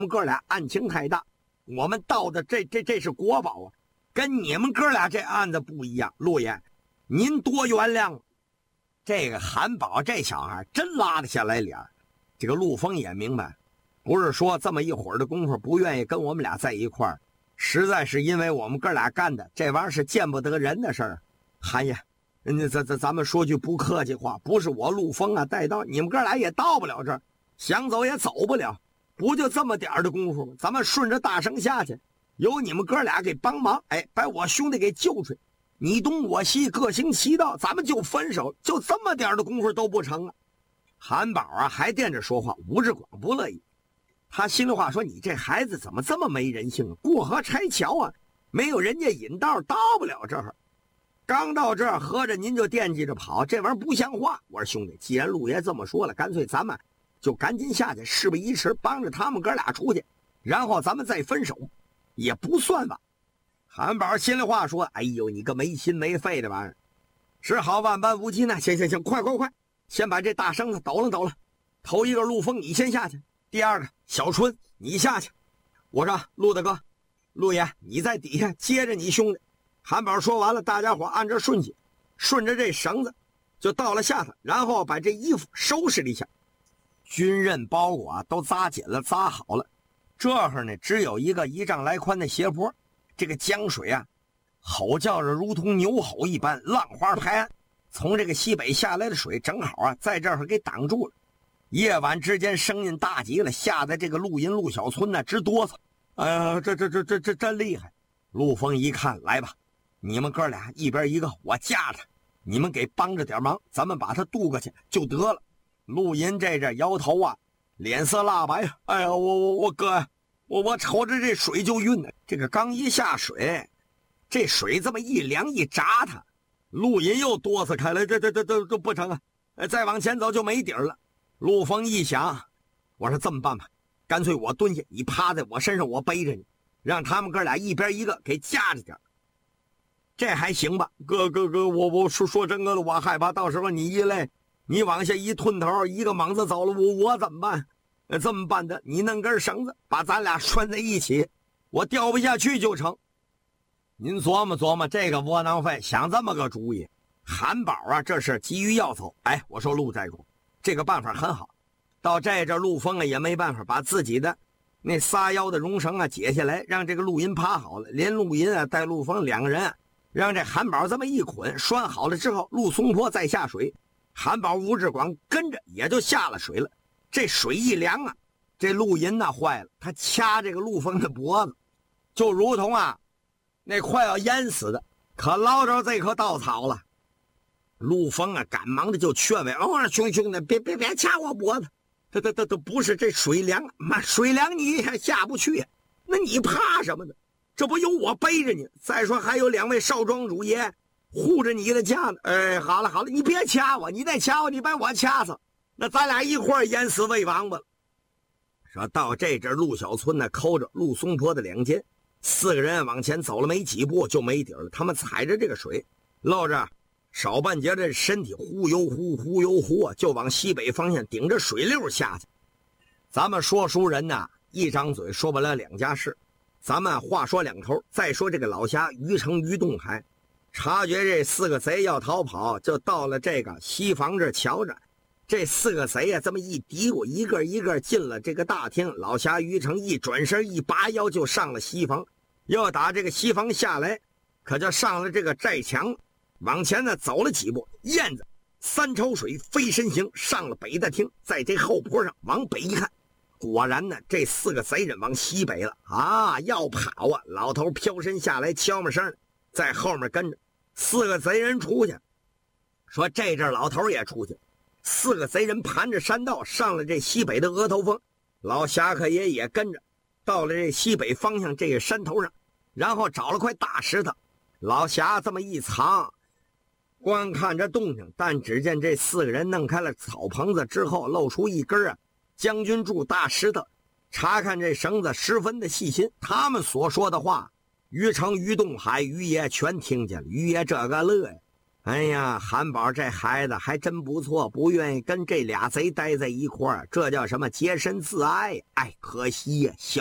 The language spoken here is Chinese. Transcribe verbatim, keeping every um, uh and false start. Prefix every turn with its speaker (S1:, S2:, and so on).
S1: 们哥俩案情太大，我们盗的这这这是国宝啊，跟你们哥俩这案子不一样。陆爷，您多原谅。这个韩宝这小孩真拉得下来脸。这个陆丰也明白，不是说这么一会儿的功夫不愿意跟我们俩在一块儿，实在是因为我们哥俩干的这玩意儿是见不得人的事儿。韩爷，那咱咱咱们说句不客气话，不是我陆丰啊带刀，你们哥俩也到不了这儿，想走也走不了。不就这么点儿的功夫吗？咱们顺着大绳下去，由你们哥俩给帮忙，哎，把我兄弟给救出去。你东我西，各行其道，咱们就分手，就这么点的功夫都不成啊！韩宝啊，还惦着说话，吴志广不乐意。他心里话说：“你这孩子怎么这么没人性啊？过河拆桥啊，没有人家引道，到不了这儿。刚到这儿，合着您就惦记着跑，这玩意儿不像话。”我说兄弟，既然陆爷这么说了，干脆咱们就赶紧下去，事不宜迟，帮着他们哥俩出去，然后咱们再分手，也不算晚。韩宝心里话说：“哎呦，你个没心没肺的玩意儿，是好万般无期呢。行行行，快快快，先把这大绳子抖了抖了。头一个陆丰，你先下去；第二个小春，你下去。我说陆大哥，陆爷，你在底下接着你兄弟。”韩宝说完了，大家伙按着顺序，顺着这绳子就到了下头，然后把这衣服收拾了一下，军刃包裹啊都扎紧了，扎好了。这会儿呢，只有一个一丈来宽的斜坡。这个江水啊，吼叫着如同牛吼一般，浪花拍岸。从这个西北下来的水，正好啊，在这儿给挡住了。夜晚之间，声音大极了，吓得这个陆银、陆小村呢直哆嗦。哎呀，这这这这这真厉害！陆丰一看，来吧，你们哥俩一边一个，我架着，你们给帮着点忙，咱们把他渡过去就得了。陆银这阵摇头啊，脸色蜡白。哎呀，我我我哥呀！我我瞅着这水就晕呢，这个刚一下水，这水这么一凉一扎他，陆银又哆嗦开来，这这这这都不成啊！再往前走就没底儿了。陆丰一想，我说这么办吧，干脆我蹲下，你趴在我身上，我背着你，让他们哥俩一边一个给架着点，这还行吧？哥哥哥，我我说说真的，我害怕到时候你一累，你往下一吞头，一个猛子走了，我我怎么办？这么办的，你弄根绳子把咱俩拴在一起，我掉不下去就成。您琢磨琢磨这个窝囊废，想这么个主意。韩宝啊，这是急于要走。哎，我说陆寨主，这个办法很好。到这这陆丰啊也没办法，把自己的那撒腰的绒绳啊解下来，让这个陆银趴好了，连陆银啊带陆丰两个人啊，让这韩宝这么一捆拴好了之后，陆松坡再下水，韩宝、吴志广跟着也就下了水了。这水一凉啊，这陆银呐坏了，他掐这个陆丰的脖子，就如同啊那快要淹死的，可捞着这棵稻草了。陆丰啊赶忙的就劝慰：“哦，兄兄弟，别别别掐我脖子，这这这都不是这水凉，妈水凉你也下不去，那你怕什么呢？这不有我背着你，再说还有两位少庄主爷护着你的家呢。哎，好了好了，你别掐我，你再掐我，你把我掐死。”那咱俩一块儿淹死喂王八了。说到这阵，陆小村呢抠着陆松坡的两肩，四个人往前走了没几步就没底儿了。他们踩着这个水，露着少半截的身体，忽悠忽忽悠忽啊，就往西北方向顶着水流下去。咱们说书人呢，一张嘴说不了两家事。咱们话说两头，再说这个老侠于成、于东海，察觉这四个贼要逃跑，就到了这个西房这瞧着。这四个贼呀、啊，这么一嘀咕，一个一个进了这个大厅。老侠于成一转身，一拔腰就上了西房，要打这个西房下来，可就上了这个寨墙，往前呢走了几步，燕子三抽水飞身行，上了北大厅，在这后坡上往北一看，果然呢，这四个贼人往西北了啊，要跑啊！老头飘身下来，悄没声在后面跟着。四个贼人出去，说这阵老头也出去。四个贼人盘着山道上了这西北的额头峰，老侠客爷也跟着到了这西北方向这个山头上，然后找了块大石头，老侠这么一藏，观看着动静。但只见这四个人弄开了草棚子之后，露出一根啊将军柱大石头，查看这绳子十分的细心。他们所说的话，于成、于东海、于爷全听见了。于爷这个乐呀， 哎呀，韩宝这孩子还真不错，不愿意跟这俩贼待在一块儿，这叫什么洁身自爱？哎，可惜呀，小。